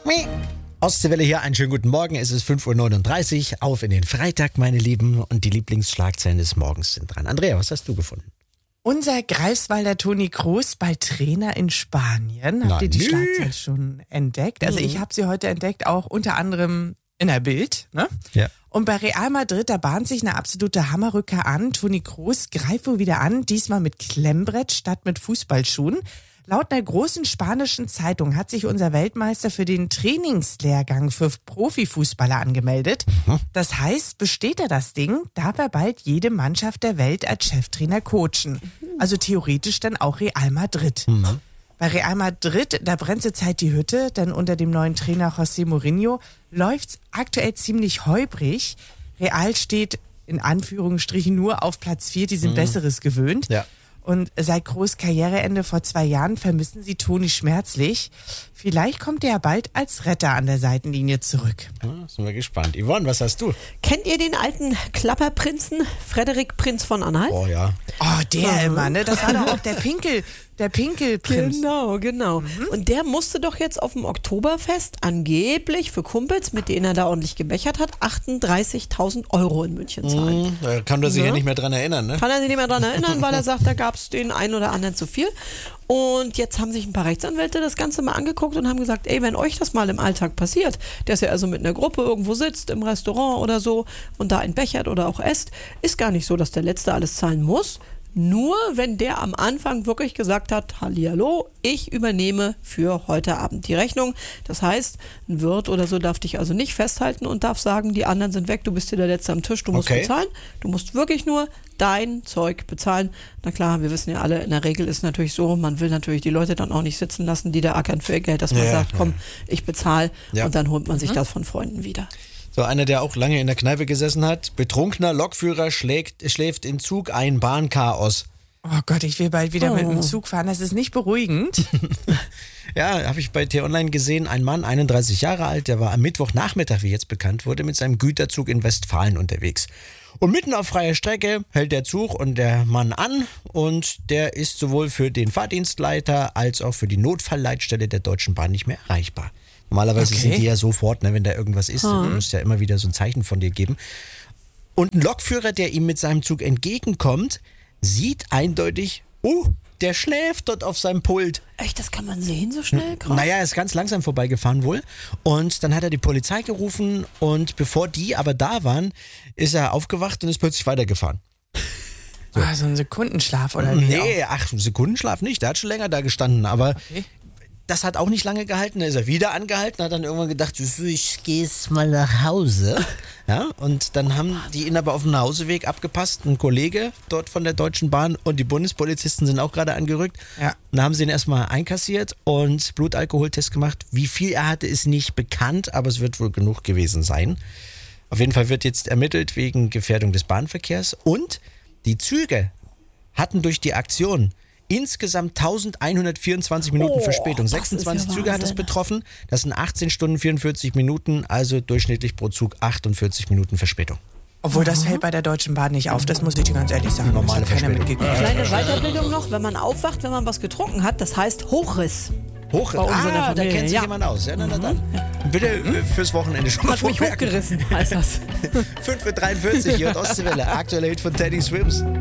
Ostseewelle hier, einen schönen guten Morgen. Es ist 5.39 Uhr, auf in den Freitag, meine Lieben. Und die Lieblingsschlagzeilen des Morgens sind dran. Andrea, was hast du gefunden? Unser Greifswalder Toni Kroos bald Trainer in Spanien. Habt ihr die Schlagzeile schon entdeckt? Also ich habe sie heute entdeckt, auch unter anderem in der Bild. Ne? Ja. Und bei Real Madrid, da bahnt sich eine absolute Hammerrückkehr an. Toni Kroos greift wohl wieder an, diesmal mit Klemmbrett statt mit Fußballschuhen. Laut einer großen spanischen Zeitung hat sich unser Weltmeister für den Trainingslehrgang für Profifußballer angemeldet. Das heißt, besteht er das Ding, darf er bald jede Mannschaft der Welt als Cheftrainer coachen. Also theoretisch dann auch Real Madrid. Bei Real Madrid, da brennt zur Zeit die Hütte, denn unter dem neuen Trainer José Mourinho läuft's aktuell ziemlich holprig. Real steht in Anführungsstrichen nur auf Platz 4, die sind Besseres gewöhnt. Ja. Und seit Kroos Karriereende vor 2 Jahren vermissen sie Toni schmerzlich. Vielleicht kommt er ja bald als Retter an der Seitenlinie zurück. Ja, sind wir gespannt. Yvonne, was hast du? Kennt ihr den alten Klapperprinzen, Frederik Prinz von Anhalt? Oh ja. Oh, der immer, ne? Das war doch auch der Pinkelprinz. Genau. Und der musste doch jetzt auf dem Oktoberfest angeblich für Kumpels, mit denen er da ordentlich gebechert hat, 38.000 € in München zahlen. Da kann er sich ja nicht mehr dran erinnern, ne? Kann er sich nicht mehr dran erinnern, weil er sagt, da gab es den einen oder anderen zu viel. Und jetzt haben sich ein paar Rechtsanwälte das Ganze mal angeguckt und haben gesagt, ey, wenn euch das mal im Alltag passiert, dass ihr also mit einer Gruppe irgendwo sitzt, im Restaurant oder so und da entbechert oder auch esst, ist gar nicht so, dass der Letzte alles zahlen muss. Nur wenn der am Anfang wirklich gesagt hat, hallihallo, ich übernehme für heute Abend die Rechnung. Das heißt, ein Wirt oder so darf dich also nicht festhalten und darf sagen, die anderen sind weg, du bist hier der Letzte am Tisch, du musst bezahlen. Du musst wirklich nur dein Zeug bezahlen. Na klar, wir wissen ja alle, in der Regel ist natürlich so, man will natürlich die Leute dann auch nicht sitzen lassen, die da ackern für ihr Geld, dass man sagt, komm, ich bezahle und dann holt man sich das von Freunden wieder. So, einer, der auch lange in der Kneipe gesessen hat. Betrunkener Lokführer schläft in Zug ein, Bahnchaos. Oh Gott, ich will bald wieder mit dem Zug fahren. Das ist nicht beruhigend. Ja, habe ich bei T-Online gesehen. Ein Mann, 31 Jahre alt, der war am Mittwochnachmittag, wie jetzt bekannt wurde, mit seinem Güterzug in Westfalen unterwegs. Und mitten auf freier Strecke hält der Zug und der Mann an. Und der ist sowohl für den Fahrdienstleiter als auch für die Notfallleitstelle der Deutschen Bahn nicht mehr erreichbar. Normalerweise sind die ja sofort, ne, wenn da irgendwas ist, du musst ja immer wieder so ein Zeichen von dir geben. Und ein Lokführer, der ihm mit seinem Zug entgegenkommt, sieht eindeutig, der schläft dort auf seinem Pult. Echt, das kann man sehen so schnell? Krass. Naja, er ist ganz langsam vorbeigefahren wohl. Und dann hat er die Polizei gerufen und bevor die aber da waren, ist er aufgewacht und ist plötzlich weitergefahren. So ein Sekundenschlaf oder wie? Nee, ein Sekundenschlaf nicht, der hat schon länger da gestanden, aber... Das hat auch nicht lange gehalten, da ist er wieder angehalten, hat dann irgendwann gedacht, ich gehe jetzt mal nach Hause. Ja, und dann haben die ihn aber auf dem Nachhauseweg abgepasst, ein Kollege dort von der Deutschen Bahn und die Bundespolizisten sind auch gerade angerückt. Ja. Und dann haben sie ihn erstmal einkassiert und Blutalkoholtest gemacht. Wie viel er hatte, ist nicht bekannt, aber es wird wohl genug gewesen sein. Auf jeden Fall wird jetzt ermittelt wegen Gefährdung des Bahnverkehrs und die Züge hatten durch die Aktion insgesamt 1124 Minuten Verspätung. 26 Züge hat es betroffen. Das sind 18 Stunden 44 Minuten, also durchschnittlich pro Zug 48 Minuten Verspätung. Obwohl, das fällt bei der Deutschen Bahn nicht auf, das muss ich dir ganz ehrlich sagen. Normale Das hat keiner Verspätung. mitgekriegt. Kleine Weiterbildung noch, wenn man aufwacht, wenn man was getrunken hat, das heißt Hochriss. Hoch, Bei uns in der da Familie, kennt sich ja. jemand aus. Ja, na dann. Bitte fürs Wochenende schon mal Hat mich vormerken. hochgerissen, heißt das. 5.43 Uhr hier, Ostseewelle, aktuelle Hit von Teddy Swims.